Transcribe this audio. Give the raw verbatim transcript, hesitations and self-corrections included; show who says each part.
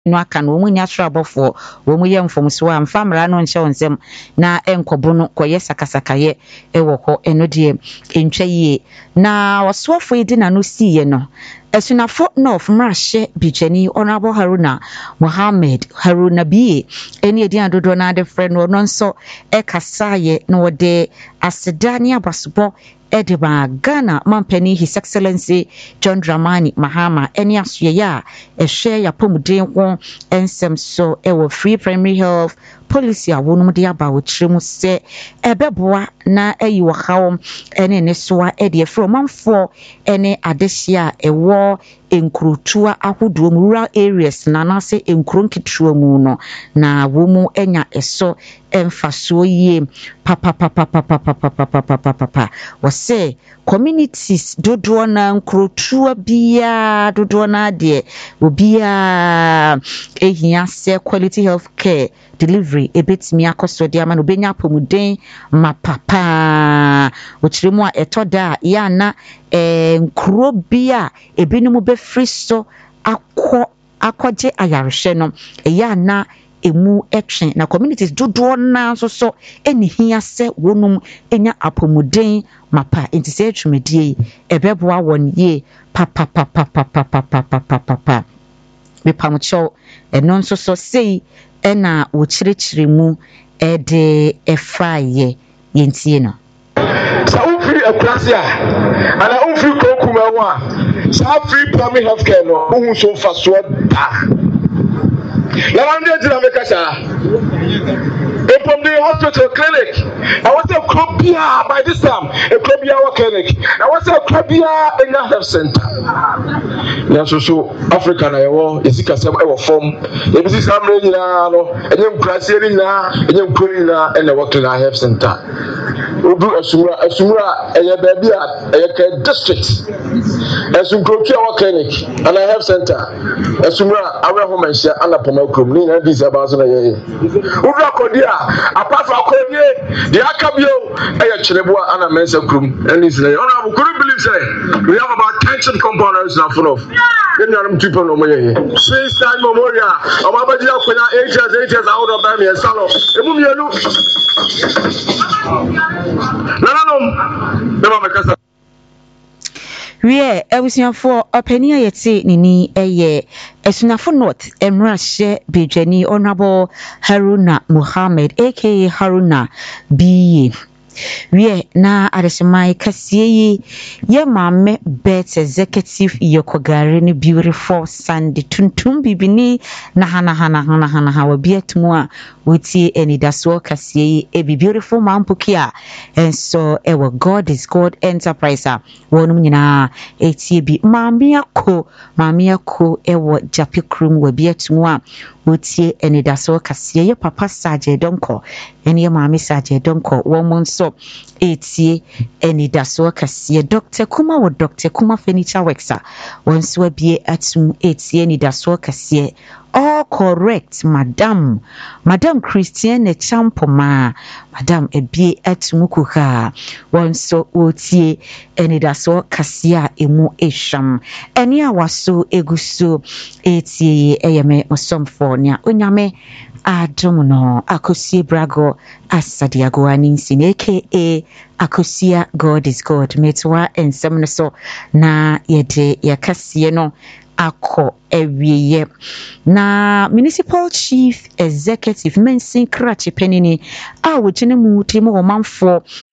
Speaker 1: no aka no mu nya trabofo wo mu ye mfomso a mfamra no nche onsem na enkobo no koye sakasakaye ewo ho eno de entwa yie na wasofo edi na no siye no esunafo north mrahye bijani honorable Haruna Mohammed Haruna Biye eni edi adodo na de friend no nso ekasaye no de asedani abasubo Ediba Ghana Mampeni His Excellency John Dramani Mahama eni asoye ya ehwe ya pomuden ho ensem so ewo free primary health policy awonum de aba wotremu se ebeboa na eyi wo hawo ene ne soa ede efro manfo ene adehia ewo enkrutua ahodo rural areas na na se enkru nketruo mu no na wo mu enya eso emfaso yie papa papa papa papa papa papa wose communities dodo na nkrutua bia dodo na de obia ehia se quality health care delivery ebetimi akoso de ama no benya pomuden mapapa ochiremu a etoda ya na eh nkro bia ebinumu be free so akọ akọje ayarehwe no ya na emu etwen na communities dodo na so so eni hia se wonum enya apomuden mapa enti se atwumedie ebeboa won ye papa papa papa papa papa me pamucho eno nso so sei ena wo chirechire mu ede efaye yentie no
Speaker 2: sa ufiri akrasia ana ufiri kokuma wa sa free primary health care no hu so fa so da la wande dina mekasa from the hospital clinic I want to Krobia by this time a Krobia clinic I want to Krobia in the health center na so so Africa na yewo ezika sem e wo form e bi samre nyina no enye nkrase ni na enye nkori na e na work in health center odu asumura asumura eye baabi a eye ka district asum Krobia wa clinic and a health center asumura awe ho manhia anapoma krom ni na bi se ba so na ye odu akodi a apart from akodi the akabio eye chireboa ana mensa krom and is like ona bukuru believe say we have about ten components now full of then I'm two people no more here since time memorial obabaji akonya ages ages out of them here salo emu mienu nananom dem amekasa
Speaker 1: wie ebusianfo openia yete nini eye esunafo north emrahye bijani honorable Haruna Mohammed aka Haruna Biye wie na adesemai kasieyi ye maame bet executive yokogare ni beautiful Sunday tuntum bibini na hana hana hana hana hawa bietmu a wotie enidaso kasieyi e beautiful mampukia and so ewa God is God enterprise a wonum nyina etie bi maame akọ maame akọ ewa japikrum wa bietmu a wotie enidaso kasieyi papa saje donko eni maame saje donko won so etie enidaso kasie Doctor Kuma wo Doctor Kuma Furniture Works once we be atum etie enidaso kasie all correct madam madam Christiane Champoma madam ebie atum kuka once otie enidaso kasie emu esham eni awaso eguso etie eyeme osomfo nya onyame Adam no akosie brago asadiago aninsi aka akosia God is God metwa ensem so na yede yakasie no akọ ewiye na municipal chief executive mensin krachi penini a wogine mu timo omanfo